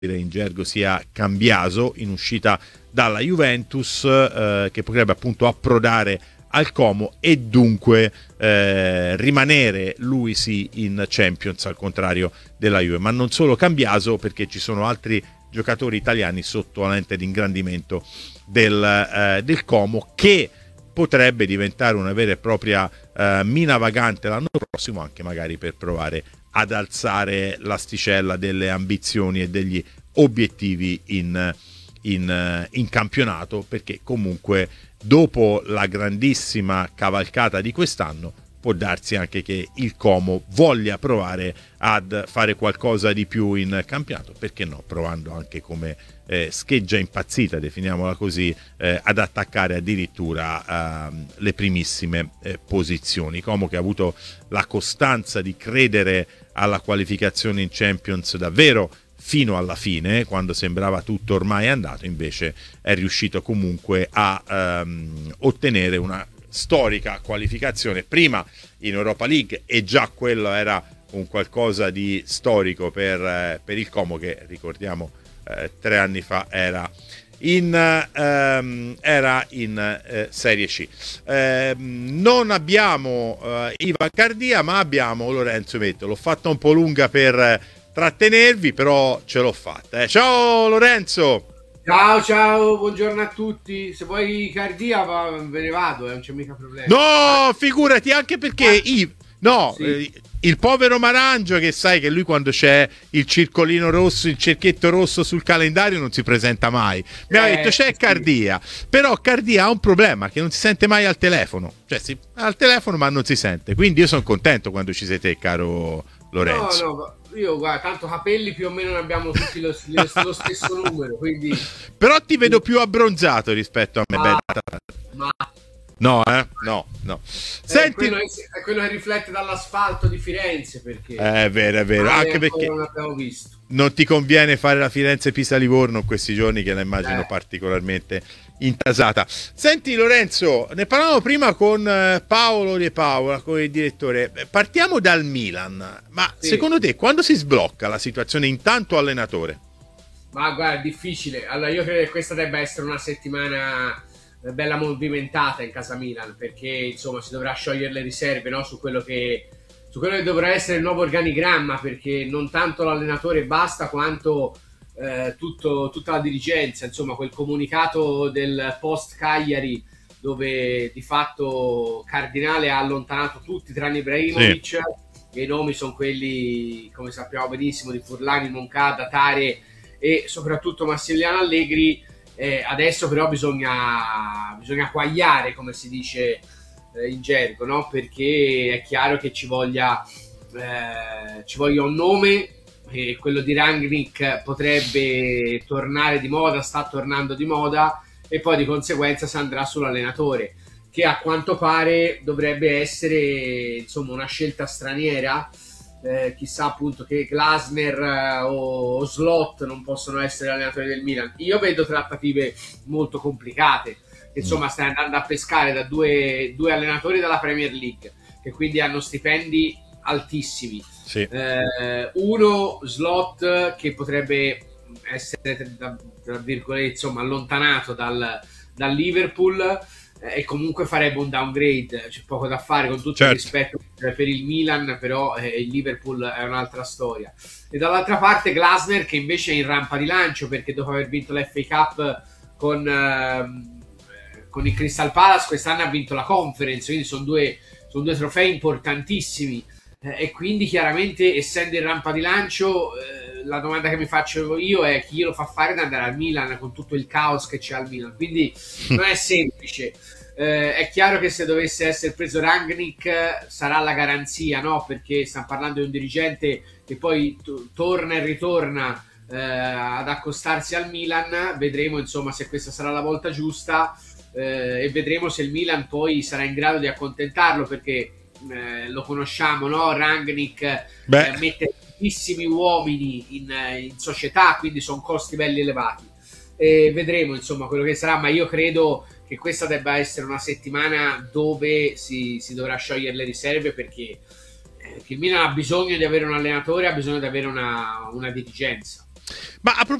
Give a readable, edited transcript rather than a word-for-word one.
in gergo sia Cambiaso, in uscita dalla Juventus, che potrebbe appunto approdare al Como e dunque rimanere lui sì in Champions, al contrario della Juve. Ma non solo Cambiaso, perché ci sono altri giocatori italiani sotto la lente di ingrandimento del Como, che potrebbe diventare una vera e propria mina vagante l'anno prossimo, anche magari per provare ad alzare l'asticella delle ambizioni e degli obiettivi in campionato, perché comunque dopo la grandissima cavalcata di quest'anno può darsi anche che il Como voglia provare ad fare qualcosa di più in campionato, perché no, provando anche come scheggia impazzita, definiamola così, ad attaccare addirittura le primissime posizioni. Como che ha avuto la costanza di credere alla qualificazione in Champions davvero fino alla fine, quando sembrava tutto ormai andato, invece è riuscito comunque a ottenere una storica qualificazione prima in Europa League, e già quello era un qualcosa di storico per il Como, che ricordiamo 3 anni fa era in Serie C. Non abbiamo Ivan Cardia, ma abbiamo Lorenzo Metto. L'ho fatta un po' lunga per trattenervi, però ce l'ho fatta. Ciao Lorenzo! Ciao, buongiorno a tutti. Se vuoi Cardia ve ne vado, non c'è mica problema. No, figurati, anche perché sì. il povero Marangio, che sai che lui quando c'è il circolino rosso, il cerchietto rosso sul calendario non si presenta mai. Mi ha detto c'è Cardia, però Cardia ha un problema, che non si sente mai al telefono. Cioè sì, al telefono ma non si sente. Quindi io sono contento quando ci sei te, caro Lorenzo. No, io guarda, tanto capelli più o meno ne abbiamo tutti lo stesso numero, quindi... Però ti vedo più abbronzato rispetto a me. Ma... No. Senti... È quello che riflette dall'asfalto di Firenze, perché... È vero, anche perché non abbiamo visto. Non ti conviene fare la Firenze-Pisa-Livorno in questi giorni, che la immagino particolarmente intasata. Senti Lorenzo, ne parlavamo prima con Paolo De Paola, con il direttore. Partiamo dal Milan, ma secondo te quando si sblocca la situazione intanto allenatore? Ma guarda, è difficile. Allora io credo che questa debba essere una settimana bella movimentata in casa Milan, perché insomma si dovrà sciogliere le riserve, no? su quello che dovrà essere il nuovo organigramma, perché non tanto l'allenatore basta quanto tutta la dirigenza. Insomma, quel comunicato del post Cagliari, dove di fatto Cardinale ha allontanato tutti tranne Ibrahimovic, e i nomi sono quelli, come sappiamo benissimo, di Furlani, Moncada, Tare e soprattutto Massimiliano Allegri. Adesso però bisogna quagliare, come si dice in gergo, no? Perché è chiaro che ci voglia un nome, e quello di Rangnick potrebbe tornare di moda, sta tornando di moda, e poi di conseguenza si andrà sull'allenatore, che a quanto pare dovrebbe essere insomma una scelta straniera. Chissà appunto che Glasner o Slot non possono essere allenatori del Milan. Io vedo trattative molto complicate, insomma stai andando a pescare da due allenatori della Premier League, che quindi hanno stipendi altissimi. Uno, Slot, che potrebbe essere tra virgolette insomma allontanato dal Liverpool, e comunque farebbe un downgrade. C'è poco da fare, con tutto il rispetto per il Milan, però il Liverpool è un'altra storia. E dall'altra parte Glasner, che invece è in rampa di lancio, perché dopo aver vinto la FA Cup con il Crystal Palace, quest'anno ha vinto la Conference, quindi sono due trofei importantissimi, e quindi chiaramente, essendo in rampa di lancio, la domanda che mi faccio io è chi glielo fa fare ad andare al Milan con tutto il caos che c'è al Milan. Quindi non è semplice. È chiaro che se dovesse essere preso Rangnick sarà la garanzia, no? Perché stiamo parlando di un dirigente che poi torna e ritorna ad accostarsi al Milan. Vedremo insomma se questa sarà la volta giusta, e vedremo se il Milan poi sarà in grado di accontentarlo, perché lo conosciamo, no? Rangnick mette tantissimi uomini in società, quindi sono costi belli elevati, e vedremo insomma quello che sarà. Ma io credo che questa debba essere una settimana dove si dovrà sciogliere le riserve, perché il Milan ha bisogno di avere un allenatore, ha bisogno di avere una dirigenza. Ma a